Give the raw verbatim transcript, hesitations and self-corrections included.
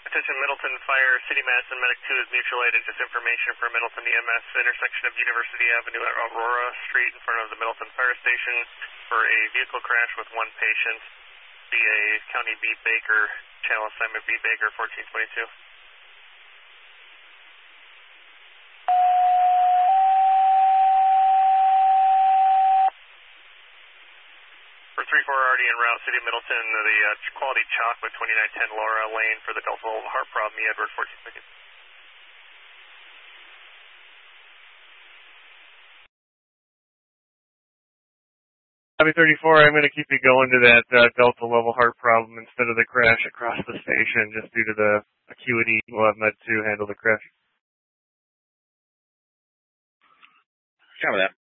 Attention Middleton Fire, City Madison Medic two is mutual aid and disinformation for Middleton E M S, intersection of University Avenue at Aurora Street in front of the Middleton Fire Station for a vehicle crash with one patient via County B. Baker, channel assignment B. Baker fourteen twenty-two. For three four already en route, City of Middleton, the uh, Quality Chocolate twenty-nine ten Laura Lane for the Delta heart problem, E. Edward fourteen seconds. Copy thirty-four, I'm going to keep you going to that uh, Delta level heart problem instead of the crash across the station, just due to the acuity. We'll have Med two handle the crash. Copy that.